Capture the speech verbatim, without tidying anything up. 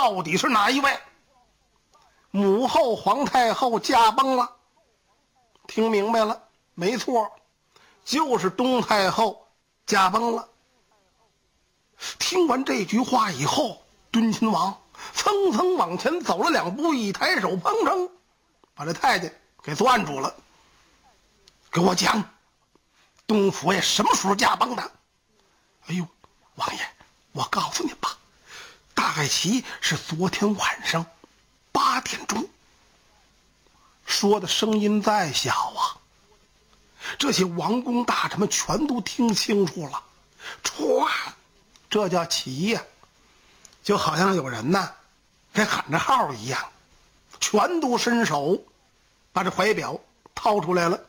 到底是哪一位？母后皇太后驾崩了。听明白了，没错，就是东太后驾崩了。听完这句话以后，敦亲王蹭蹭往前走了两步，一抬手，砰砰把这太监给攥住了。给我讲，东府爷什么时候驾崩的？哎呦，王爷，我告诉你吧，大概其是昨天晚上八点钟。说的声音再小啊，这些王公大臣们全都听清楚了。唰，这叫齐呀、啊，就好像有人呐给喊着号一样，全都伸手把这怀表掏出来了。